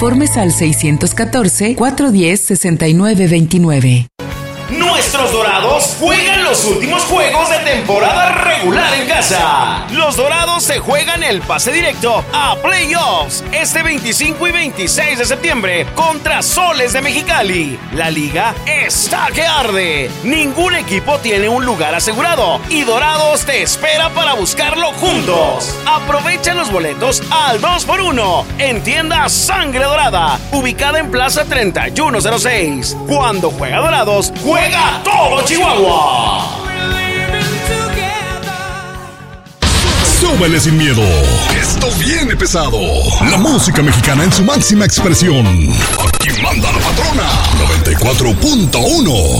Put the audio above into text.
Informes al 614-410-6929. Nuestros Dorados juegan los últimos juegos de temporada regular en casa. Los Dorados se juegan el pase directo a playoffs este 25 y 26 de septiembre contra Soles de Mexicali. La liga está que arde. Ningún equipo tiene un lugar asegurado y Dorados te espera para buscarlo juntos. Aprovecha los boletos al 2x1 en tienda Sangre Dorada, ubicada en Plaza 3106. Cuando juega Dorados, juega todo Chihuahua. Súbele sin miedo. Esto viene pesado. La música mexicana en su máxima expresión. Aquí manda la patrona. 94.1.